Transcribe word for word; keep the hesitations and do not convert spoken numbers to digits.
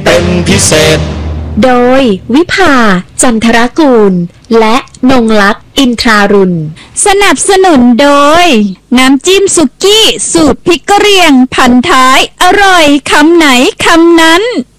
เป็นพิเศษโดยวิภาจันทรกูลและนงลักษณ์อินทรารุณสนับสนุนโดยน้ำจิ้มสุกี้สูตรพริกกะเหรี่ยงพันท้ายอร่อยคำไหนคำนั้น